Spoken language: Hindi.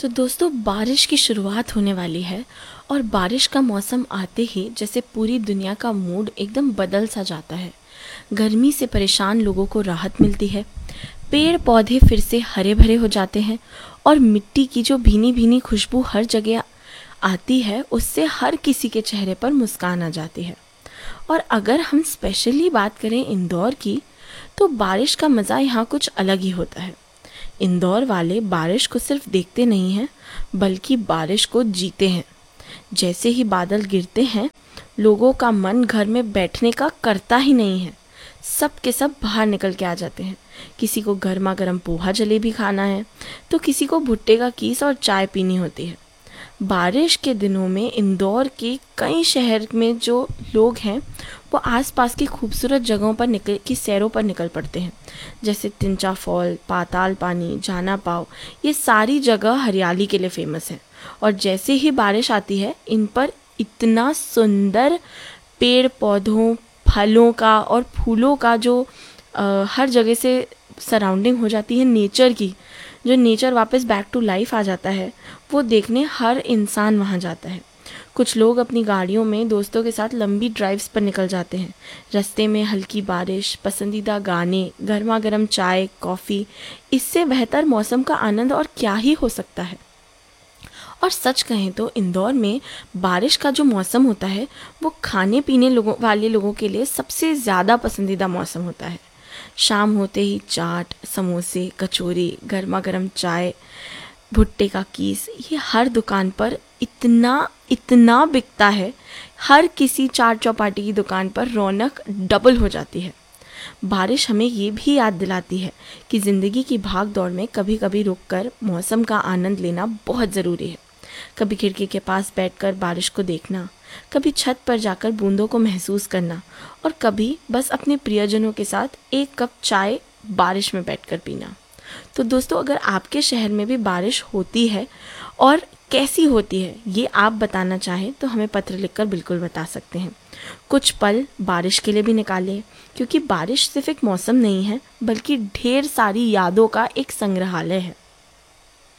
तो दोस्तों बारिश की शुरुआत होने वाली है और बारिश का मौसम आते ही जैसे पूरी दुनिया का मूड एकदम बदल सा जाता है। गर्मी से परेशान लोगों को राहत मिलती है, पेड़ पौधे फिर से हरे भरे हो जाते हैं और मिट्टी की जो भीनी भीनी खुशबू हर जगह आती है उससे हर किसी के चेहरे पर मुस्कान आ जाती है। और अगर हम स्पेशली बात करें इंदौर की, तो बारिश का मज़ा यहाँ कुछ अलग ही होता है। इंदौर वाले बारिश को सिर्फ देखते नहीं हैं बल्कि बारिश को जीते हैं। जैसे ही बादल गिरते हैं लोगों का मन घर में बैठने का करता ही नहीं है, सब के सब बाहर निकल के आ जाते हैं। किसी को गर्मा गर्म पोहा जलेबी खाना है तो किसी को भुट्टे का कीस और चाय पीनी होती है। बारिश के दिनों में इंदौर के कई शहर में जो लोग हैं वो आसपास की खूबसूरत जगहों पर निकल की सैरों पर निकल पड़ते हैं, जैसे तिंचा फॉल, पाताल पानी, जाना पाव। ये सारी जगह हरियाली के लिए फेमस है और जैसे ही बारिश आती है इन पर इतना सुंदर पेड़ पौधों, फलों का और फूलों का जो हर जगह से सराउंडिंग हो जाती है नेचर की, जो नेचर वापस बैक टू लाइफ आ जाता है, वो देखने हर इंसान वहाँ जाता है। कुछ लोग अपनी गाड़ियों में दोस्तों के साथ लंबी ड्राइव्स पर निकल जाते हैं। रास्ते में हल्की बारिश, पसंदीदा गाने, गर्मा गर्म चाय, कॉफ़ी, इससे बेहतर मौसम का आनंद और क्या ही हो सकता है। और सच कहें तो इंदौर में बारिश का जो मौसम होता है वो खाने पीने वाले लोगों के लिए सबसे ज़्यादा पसंदीदा मौसम होता है। शाम होते ही चाट, समोसे, कचौरी, गर्मा गर्म चाय, भुट्टे का कीस, ये हर दुकान पर इतना इतना बिकता है। हर किसी चाट चौपाटी की दुकान पर रौनक डबल हो जाती है। बारिश हमें ये भी याद दिलाती है कि ज़िंदगी की भाग दौड़ में कभी कभी रुककर मौसम का आनंद लेना बहुत ज़रूरी है। कभी खिड़की के पास बैठकर बारिश को देखना, कभी छत पर जाकर बूंदों को महसूस करना और कभी बस अपने प्रियजनों के साथ एक कप चाय बारिश में बैठकर पीना। तो दोस्तों अगर आपके शहर में भी बारिश होती है और कैसी होती है ये आप बताना चाहें तो हमें पत्र लिखकर बिल्कुल बता सकते हैं। कुछ पल बारिश के लिए भी निकालें, क्योंकि बारिश सिर्फ एक मौसम नहीं है बल्कि ढेर सारी यादों का एक संग्रहालय है।